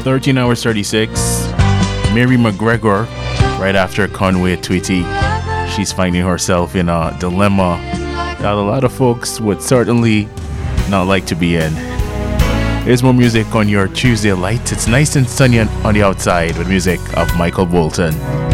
13 hours 36. Mary McGregor, right after Conway Twitty. She's finding herself in a dilemma that a lot of folks would certainly not like to be in. Here's more music on your Tuesday light. It's nice and sunny on the outside with music of Michael Bolton.